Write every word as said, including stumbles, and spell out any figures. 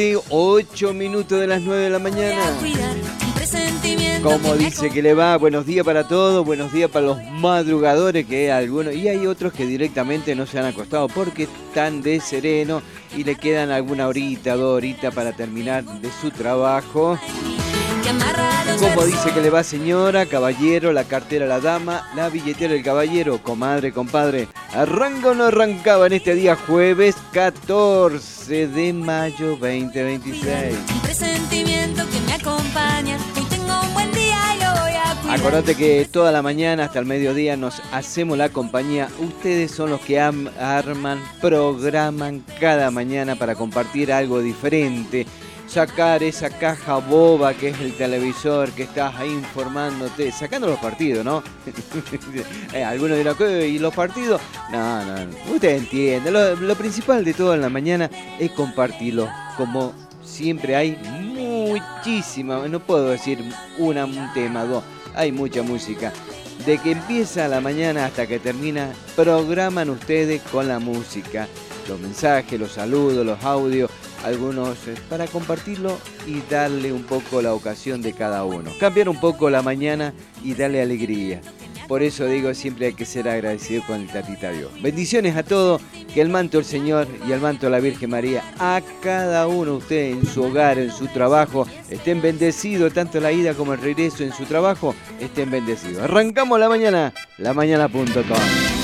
ocho minutos de las nueve de la mañana. Como dice que le va, buenos días para todos, buenos días para los madrugadores, que hay algunos, y hay otros que directamente no se han acostado porque están de sereno y le quedan alguna horita, dos horitas para terminar de su trabajo. Como dice que le va, señora, caballero, la cartera la dama, la billetera el caballero, comadre, compadre. ¿Arranca o no arrancaba en este día jueves catorce de mayo veinte veintiséis? Un presentimiento que me acompaña. Hoy tengo un buen día y lo voy a cuidar. Acordate que toda la mañana hasta el mediodía nos hacemos la compañía. Ustedes son los que am- arman, programan cada mañana para compartir algo diferente. Sacar esa caja boba que es el televisor, que estás ahí informándote, sacando los partidos, ¿no? eh, algunos dirán, ¿qué? ¿Y los partidos? No, no, usted entiende. Lo, lo principal de todo en la mañana es compartirlo. Como siempre hay muchísima, no puedo decir una, un tema, dos, hay mucha música. De que empieza la mañana hasta que termina, programan ustedes con la música. Los mensajes, los saludos, los audios, algunos eh, para compartirlo y darle un poco la ocasión de cada uno. Cambiar un poco la mañana y darle alegría. Por eso digo, siempre hay que ser agradecido con el Tatita Dios. Bendiciones a todos, que el manto del Señor y el manto de la Virgen María, a cada uno de ustedes en su hogar, en su trabajo, estén bendecidos, tanto la ida como el regreso en su trabajo, estén bendecidos. Arrancamos la mañana, la mañana punto com.